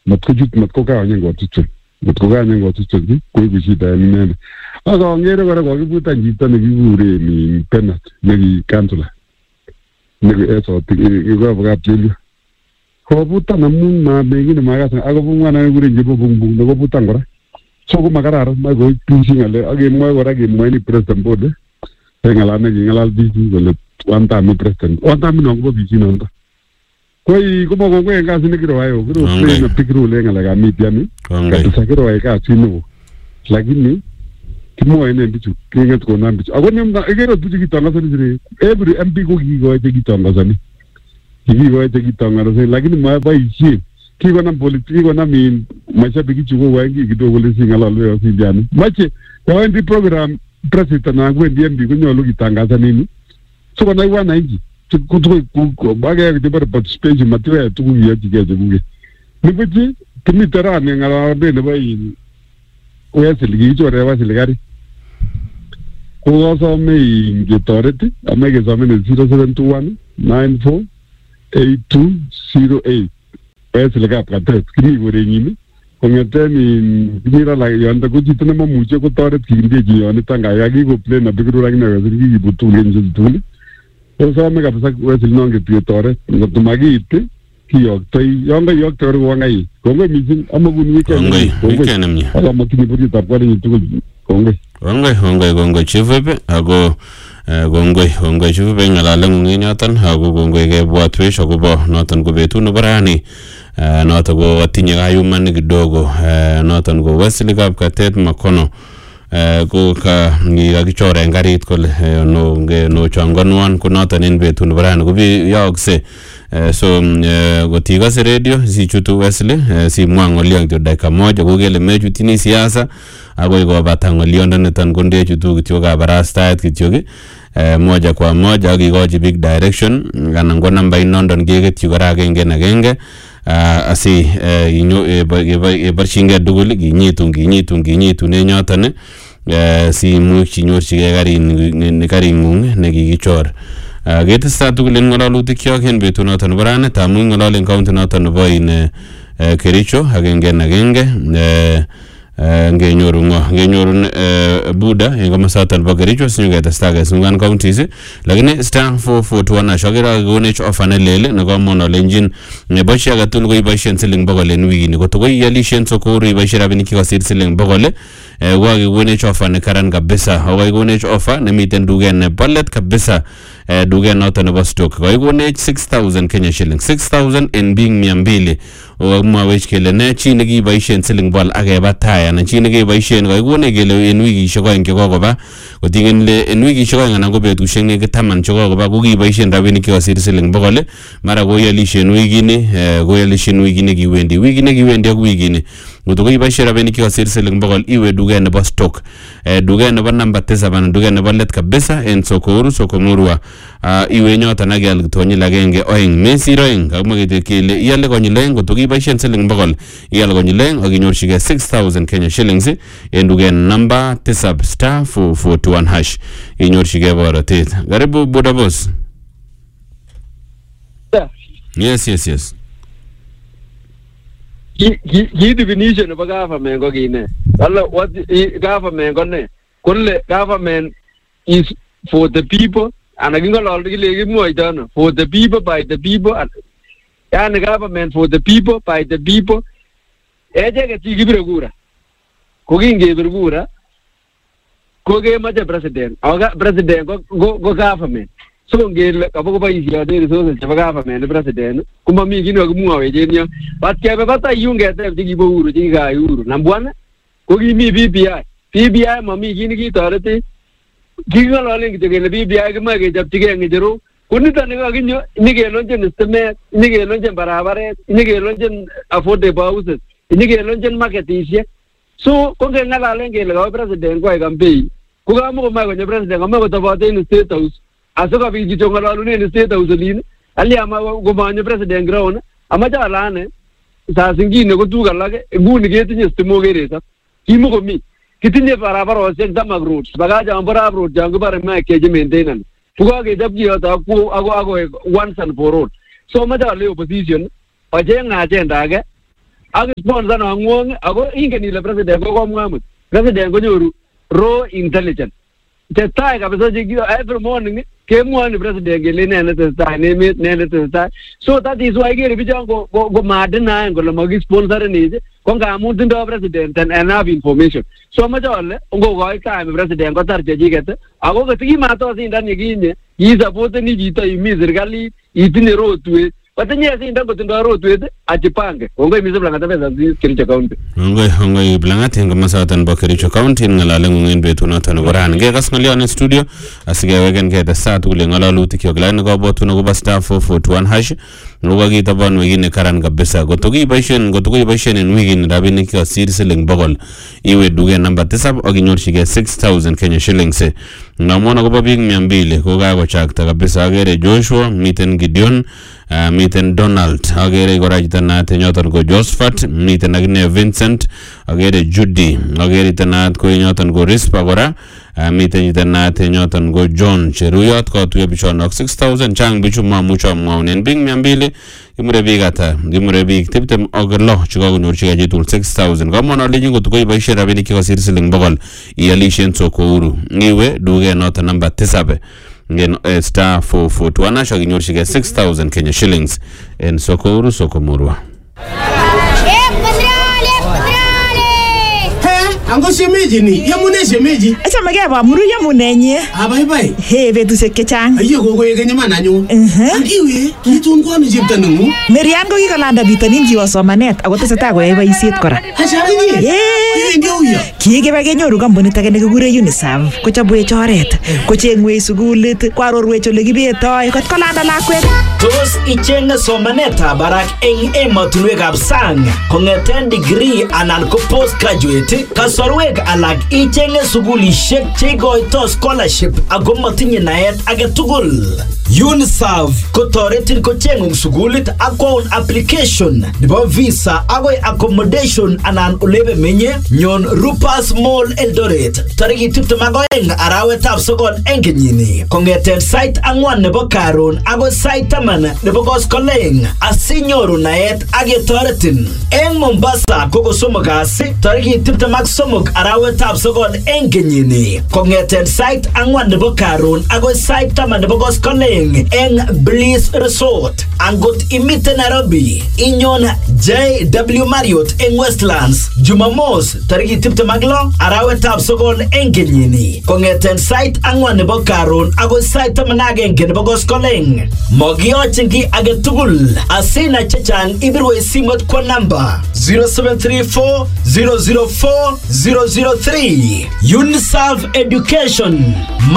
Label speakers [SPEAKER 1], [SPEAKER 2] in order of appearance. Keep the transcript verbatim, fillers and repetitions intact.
[SPEAKER 1] matkochut matkokanye ngotuchon matkokanye ngotuchon koiku shida nene akongere kora kokibutan chito nekikure ni Penat neki kansula neki esoti ikobakab Chelio kobutan amun mabengine makasan akobo mwana nekure Njebo Bungbung nekobutan kora so komakararan mai koib biik ng'ale akemwoe kora kemwoe ni president Bode ng'alal neking'alal biik kole one time president one time no kobo biik nondo koi komo kongwe en kasit nekiroayo kiroplay na pikirule ng'alekab media ni kabisa kiroayo kasit neo lakini kimwoe nen bichu keng'et konam bichu ako nemda ikere bichu kitangazani sire every M P ko kikikoe chekitangazani kikikoe chekitangazani lakini maboisien kikonam politik kikonam in mashabiki chu kowaengi kidogo kole sing'alalwe osiliani mache kawendi program president akwendi M P konyolu kitangazani ni so konai wananchi kutuko bagay kitibare participation material tukuk yachike chekuke nibuchi kimite rani ng'alalambe nebo in Wesley kichore Wesley gari kokasome in ketoreti ame kesome zero seven two one nine four eight two zero eight Wesley kap katet kimi korenyini kong'eten in kimira la yonda ko chito nemamuche kotoret kindechi yonito ngaya kikoplay na bikirur akine Wesley kikibut tugul en chitugul kosome kabisa Wesley nonge ketoret ngotumakiit kiyoktoi yon kayokto kora kowang'ai kongoi mising amakun weekend
[SPEAKER 2] weekend mnye
[SPEAKER 1] akamakini buritab kwarinyi tugul kongoi
[SPEAKER 2] kongoi kongoi kongoi Chief Whip ako kongoi kongoi Chief Whip ng'alale ng'ung yoton ako kongoi kebwatwech akobo noton ko betut nebo rani noton ko atinye kayuman kidogo noton ko Wesley kap katet Makono ko ka kichore en garit kole no no changanwan ko noton en betut nebo rani ko yookse so gotikase radio sichutu Wesley simwa ng'olion kityo dakika moja kokele mechutini siasa akoi kobata ng'oliondoniton kondechutu kityo kabarastaet kityo moja kwa moja akikochi big direction anan ko namba inondon keketyi kora agenge en agenge asi yeborchinge tugul kinyitun kinyitun kinyitun en yoton simuch inyorchigei karing'ung nekikichor ketestai tugul en ng'ololutikyok en betut noton nebo ranet amun ng'ololen county noton nebo in Kericho agenge en agenge ngenyoru ngo ngenyoru Buda en komosaton nebo Kericho sinyoketestai kesungan counties lakini star four four two one ashokera konech offer nelel nekomon olenjin boisie agetugul ko iboisien siling bogol en wikini kotoko ialisien sokoro iboisie rabinik chekosir siling bogol kokakekonech offer nekaran kabisa akakekonech offer nemiten duket nebo let kabisa duket noton nebo stock kakekonech six thousand Kenya shilling six thousand en being mia mbili okamwawech kele ne chi nekiboisien siling bogol akeba tai anan chi nekiboisien kakekonech kele en wikisiek oeng chekokoba koting'en le en wikisiek oeng anan ko betusiek nekit taman chekokoba kokiboisien rabinik chekosir siling bogol mara koialisien wikini koialisien wikini kiwendi wikini kiwendi ak wikini ngotko iboisien rabinik chekosir siling bogol iwe duket nebo stock duket nebo namba tisab anan duket nebo let kabisa en Sokoru Sokomurwa iwe nyoton ak ial konyil agenge oeng mesir oeng kakimwa kele iale konyil oeng ngotko iboisien siling bogol ial konyil oeng ak inyorchigei six thousand Kenya shillings en duket namba tisab star four four two one hash inyorchigei borotet. Karibu Buda boss. Yes yes yes.
[SPEAKER 3] Ki definition of government ko kine. Allah what government ko ne? Kulle government is for the people and ngingolol kile kimwoitano for the people by the people and yani government for the people by the people eje ke tikibire kura ko kingebir kura ko kemache president aga president ko ko government so ngele kabo boisie de resources chebo government president kuma mi kino kimwoe jenyo bat kebe bata yungete tikibo uru tiga uru nambwana ko kimi B B I B B I mami kini kitoreti kingololen kityo kele B B I kimoe kechopchigei ng'echerok konito nikakinyo nikelonjen stimet nikelonjen barabaret nikelonjen affordable houses nikelonjen marketisiek so ko ngeng'alalen kele kawo president koai campaign ko kamukomoe konyo president kamoe kotobote en state house asikobit kityo ng'ololunen state house olin aliama komanyo president ground amache alane saa zingine ko tuguk alak nguni ketinye stimok en resop kimukomi kitinye barabarosiek tamak roads bakach chombo rap road chon kibore moe kechi maintenance kokakechop kiyoto ako ako once and for all so amache ale opposition ocheng agenda age ak sponsor no ngwong ako ingen ile president ko komwamut president ko nyoru raw intelligence testai kabisa jigio every morning kemwoni president gele ne testai ne met ne testai so that is why gere bijan go go madina ngolo magi sponsor ni ko ngamun tindo president and enough information so majole ngo go time president ko tarje jigete ako gati mato sin dan yiginye yi support ni jito imi serikali itine rotwe patenye sin dan ko tindo rotwe ajipange ngo imi sebla ngata pesa Kericho county
[SPEAKER 2] ngo ngo iblangati ngama satan ba Kericho county ngalale ngin betu na tan goran ge gas ngali on studio asige wegen ge da sat ule ngalalu tikyo glan go botu no ba staff four four one hash ngo gi taban wegine karan kabisa gotogi bashen gotogi bashen en wegine rabini ki asir seling bagol iwe duge number tisab oginyor shige six thousand Kenya shillings na mwana go babing mia mbili ko ga go chakta kabisa agere Joshua miten Gideon uh, miten Donald agere gorajita na tenyoton go Josephat miten agne Vincent agere Judy agere tanat ko nyoton go Rispa gora uh, miten tanat nyoton go John Cheruyot ko tuye bichon six thousand chang bichu ma mucho maunen bing mia mbili imure bigata imure big tiptem oglo chigo go nor chiga jitul six thousand ko mona leji go to ko baishe rabini ki wasir siling bagol iyalishen sokuru niwe duge nota number tisabe ngen uh, star four four two ana shogi nor chiga six thousand Kenya shillings en sokuru sokomurwa
[SPEAKER 4] Ango shemeji ni, yamune shemeji.
[SPEAKER 5] Acha magaya ba muru yamune nye.
[SPEAKER 4] Ah bye bye.
[SPEAKER 5] He betu sekechang.
[SPEAKER 4] Ayo gogo yeke nyama nanyo.
[SPEAKER 5] Mhm.
[SPEAKER 4] Angiwe, kitu ngwani jipta nungu.
[SPEAKER 5] Merian ko kikolanda bitanin jiwa somanet ako teseta ko yai boisiet kora.
[SPEAKER 4] Acha ngi.
[SPEAKER 5] Yeah.
[SPEAKER 4] Ndio huyo.
[SPEAKER 5] Kikebe kenyoru kampunit age nekikure UNICEF kochobwech oret, kochengwech sukulit, kwarorwech ole kibetoi, kot kolanda lakwet.
[SPEAKER 6] Tos ichenge somanetab barak eng emotinwekab sang kong'eten degree anan ko postgraduate kasorwek alak ichenge sukulishek cheikoito scholarship ako matinye naet age tugul. UNICEF kotoretin kocheng'ung sukulit ak kwaun application nebo visa akoi accommodation anan olebe menye nyon Rupas Mall Eldoret tarikit tiptem ak oeng arawetab sokol eng kenyini kong'eten sait ang'wan nebo karon akoi sait taman nebo koskoleng asinyoru naet ak ketoretin. Eng Mombasa ko kosomok kasi tarikit tiptem ak somok arawetab sokol eng kenyini kong'eten sait ang'wan nebo karon akoi sait taman nebo koskoleng eng Bliss Resort. Angot imite Nairobi inyon J W Marriott eng Westlands Jumamos tarikit tiptem ak lo arawetab sokol eng kenyini kong'eten sait ang'wan nebo karon akoi sait taman ak agenge nebo koskoleng. Mogiyochin ki age tugul asina chechang ibirwe simot kwa namba zero seven three four zero zero four zero zero three. UNICEF Education.